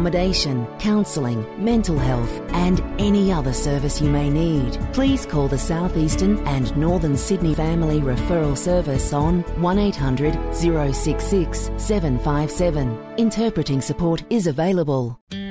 accommodation, counselling, mental health and any other service you may need. Please call the South Eastern and Northern Sydney Family Referral Service on 1800 066 757. Interpreting support is available.